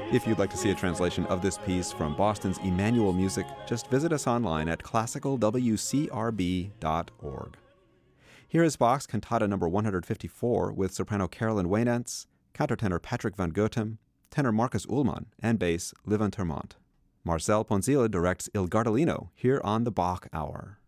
If you'd like to see a translation of this piece from Boston's Emmanuel Music, just visit us online at classicalwcrb.org. Here is Bach's Cantata No. 154 with soprano Carolyn Waynants, countertenor Patrick van Gotem, tenor Marcus Ullmann, and bass Livin Termont. Marcel Ponzilla directs Il Gardellino here on the Bach Hour.